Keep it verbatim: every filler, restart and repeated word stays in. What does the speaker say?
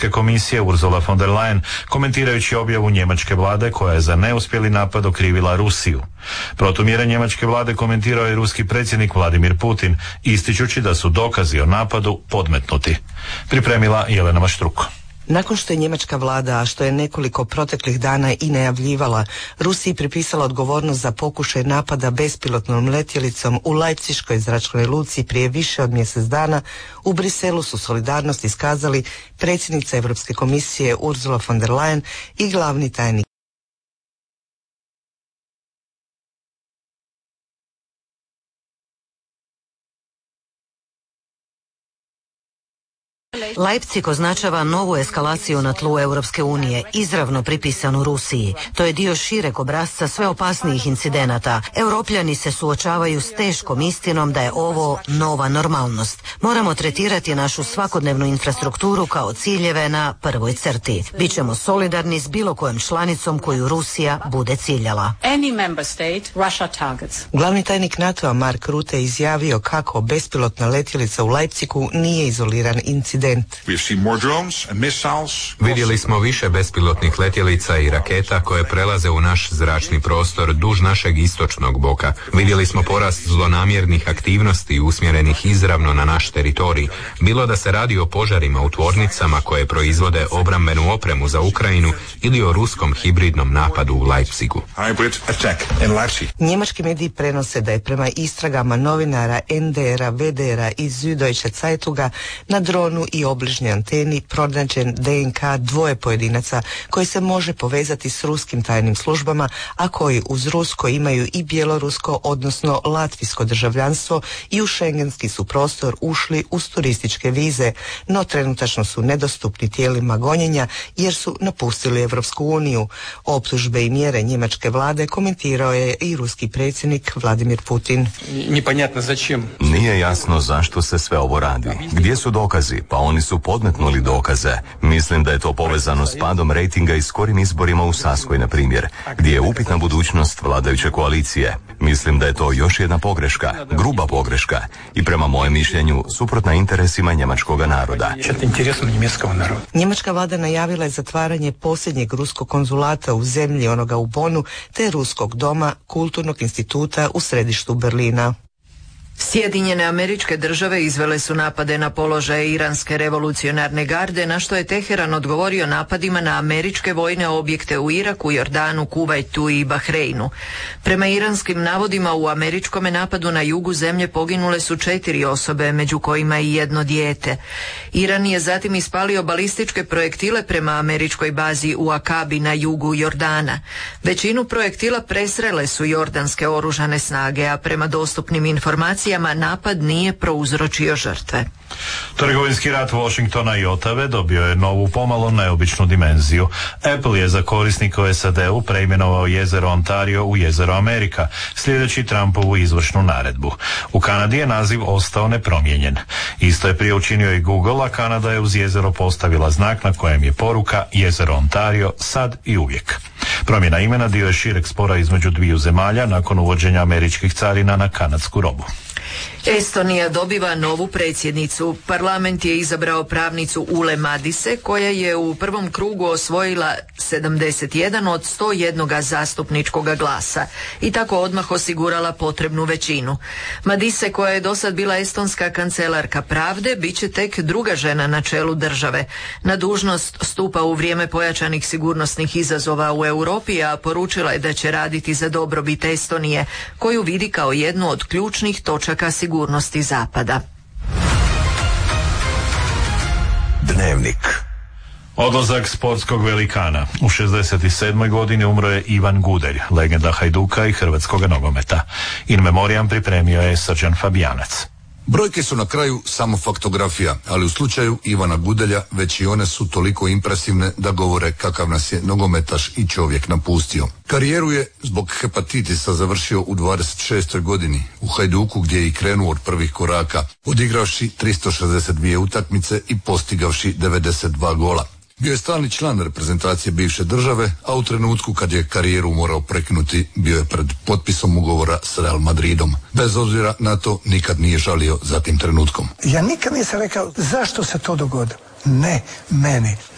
Europske komisije Ursula von der Leyen, komentirajući objavu njemačke vlade koja je za neuspjeli napad okrivila Rusiju. Protumjere njemačke vlade komentirao je ruski predsjednik Vladimir Putin, ističući da su dokazi o napadu podmetnuti. Pripremila Jelena Maštruko. Nakon što je njemačka vlada, a što je nekoliko proteklih dana i najavljivala, Rusiji pripisala odgovornost za pokušaj napada bespilotnom letjelicom u Leipziškoj zračnoj luci prije više od mjesec dana, u Briselu su solidarnost iskazali predsjednica Europske komisije Ursula von der Leyen i glavni tajnik. Leipzig označava novu eskalaciju na tlu Europske unije, izravno pripisanu Rusiji. To je dio šireg obrasca sve opasnijih incidenata. Europljani se suočavaju s teškom istinom da je ovo nova normalnost. Moramo tretirati našu svakodnevnu infrastrukturu kao ciljeve na prvoj crti. Bićemo solidarni s bilo kojom članicom koju Rusija bude ciljala. Glavni tajnik NATO-a Mark Rutte izjavio kako bespilotna letjelica u Leipzigu nije izoliran incident. Vidjeli smo više bespilotnih letjelica i raketa koje prelaze u naš zračni prostor duž našeg istočnog boka. Vidjeli smo porast zlonamjernih aktivnosti usmjerenih izravno na naš teritorij, bilo da se radi o požarima u tvornicama koje proizvode obrambenu opremu za Ukrajinu ili o ruskom hibridnom napadu u Leipzigu. Njemački mediji prenose da je prema istragama novinara en de era, ve de era i Süddeutsche Zeitunga na dronu i obližnjoj anteni pronađen de en ka dvoje pojedinaca koji se može povezati s ruskim tajnim službama, a koji uz rusko imaju i bjelorusko, odnosno latvijsko državljanstvo i u šengenski su prostor ušli uz turističke vize, no trenutačno su nedostupni tijelima gonjenja jer su napustili Europsku uniju. Optužbe i mjere njemačke vlade komentirao je i ruski predsjednik Vladimir Putin. Nije jasno zašto se sve ovo radi. Gdje su dokazi? Pa oni su podmetnuli dokaze. Mislim da je to povezano s padom rejtinga i skorim izborima u Saskoj, na primjer, gdje je upitna budućnost vladajuće koalicije. Mislim da je to još jedna pogreška, gruba pogreška i prema mojem mišljenju suprotna interesima njemačkog naroda. Njemačka vlada najavila je zatvaranje posljednjeg ruskog konzulata u zemlji, onoga u Bonu, te ruskog doma kulturnog instituta u središtu Berlina. Sjedinjene Američke Države izvele su napade na položaje iranske revolucionarne garde, na što je Teheran odgovorio napadima na američke vojne objekte u Iraku, Jordanu, Kuvajtu i Bahreinu. Prema iranskim navodima, u američkom napadu na jugu zemlje poginule su četiri osobe, među kojima i jedno dijete. Iran je zatim ispalio balističke projektile prema američkoj bazi u Akabi na jugu Jordana. Većinu projektila presrele su jordanske oružane snage, a prema dostupnim informacijama napad nije prouzročio žrtve. Trgovinski rat Washingtona i Otave dobio je novu, pomalo neobičnu dimenziju. Apple je za korisnika u es a de u preimenovao jezero Ontario u jezero Amerika, sljedeći Trumpovu izvršnu naredbu. U Kanadi je naziv ostao nepromijenjen. Isto je prije učinio i Google, a Kanada je uz jezero postavila znak na kojem je poruka jezero Ontario sad i uvijek. Promjena imena dio je šireg spora između dviju zemalja nakon uvođenja američkih carina na kanadsku robu. Estonija dobiva novu predsjednicu. Parlament je izabrao pravnicu Ule Madise, koja je u prvom krugu osvojila sedamdeset jedan od sto jedan zastupničkog glasa i tako odmah osigurala potrebnu većinu. Madise, koja je dosad bila estonska kancelarka pravde, bit će tek druga žena na čelu države. Na dužnost stupa u vrijeme pojačanih sigurnosnih izazova u Europi, a poručila je da će raditi za dobrobit Estonije, koju vidi kao jednu od ključnih točaka sigurnosti Zapada. Dnevnik. Odlazak sportskog velikana. U šezdeset sedmoj godini umro je Ivan Gudelj, legenda Hajduka i hrvatskog nogometa. In memoriam pripremio je Srđan Fabijanac. Brojke su na kraju samo faktografija, ali u slučaju Ivana Gudelja već i one su toliko impresivne da govore kakav nas je nogometaš i čovjek napustio. Karijeru je zbog hepatitisa završio u dvadeset šestoj godini u Hajduku, gdje je i krenuo od prvih koraka, odigravši tristo šezdeset dvije utakmice i postigavši devedeset dva gola. Bio je stalni član reprezentacije bivše države, a u trenutku kad je karijeru morao prekinuti, bio je pred potpisom ugovora s Real Madridom. Bez obzira na to, nikad nije žalio za tim trenutkom. Ja nikad nisam rekao zašto se to dogodilo. Ne, meni.